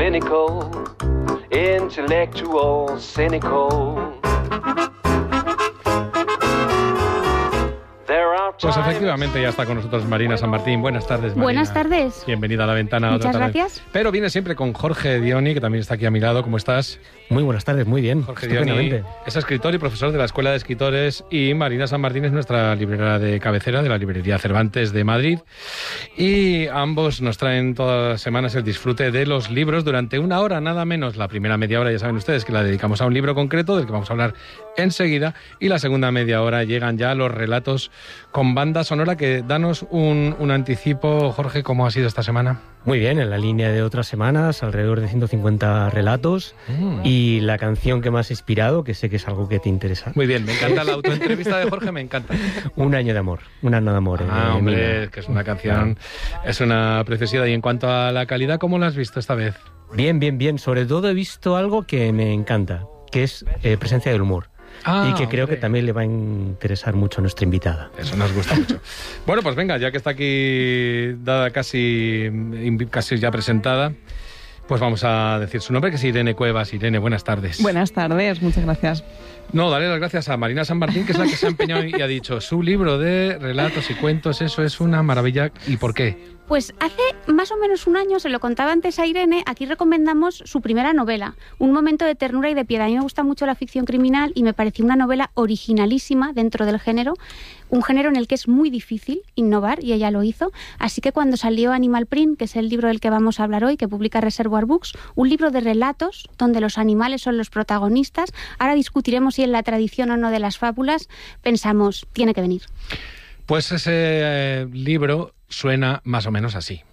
cynical, intellectual, cynical. Pues efectivamente ya está con nosotros Marina San Martín. Buenas tardes, Marina. Buenas tardes. Bienvenida a La Ventana. Muchas gracias. Pero viene siempre con Jorge Dioni, que también está aquí a mi lado. ¿Cómo estás? Muy buenas tardes, muy bien. Jorge Dioni es escritor y profesor de la Escuela de Escritores, y Marina San Martín es nuestra librera de cabecera de la librería Cervantes de Madrid. Y ambos nos traen todas las semanas el disfrute de los libros durante una hora, nada menos. La primera media hora, ya saben ustedes, que la dedicamos a un libro concreto, del que vamos a hablar enseguida. Y la segunda media hora llegan ya los relatos con banda sonora. Que danos un anticipo, Jorge, ¿cómo ha sido esta semana? Muy bien, en la línea de otras semanas, alrededor de 150 relatos y la canción que más ha inspirado, que sé que es algo que te interesa. Muy bien, me encanta la autoentrevista de Jorge, me encanta. Un año de amor, un año de amor. Hombre, que es una canción, es una preciosidad. Y en cuanto a la calidad, ¿cómo la has visto esta vez? Bien, bien, bien. Sobre todo he visto algo que me encanta, que es presencia del humor. Y que creo que también le va a interesar mucho a nuestra invitada. Eso nos gusta mucho. Bueno, pues venga, ya que está aquí dada casi ya presentada, pues vamos a decir su nombre, que es Irene Cuevas. Irene, buenas tardes. Buenas tardes, muchas gracias. No, darle las gracias a Marina San Martín, que es la que se ha empeñado y ha dicho: su libro de relatos y cuentos, eso es una maravilla. ¿Y por qué? Pues hace más o menos un año, se lo contaba antes a Irene, aquí recomendamos su primera novela, Un momento de ternura y de piedad. A mí me gusta mucho la ficción criminal y me pareció una novela originalísima dentro del género, un género en el que es muy difícil innovar, y ella lo hizo. Así que cuando salió Animal Print, que es el libro del que vamos a hablar hoy, que publica Reservoir Books, un libro de relatos donde los animales son los protagonistas, ahora discutiremos si en la tradición o no de las fábulas, pensamos, tiene que venir. Pues ese libro suena más o menos así.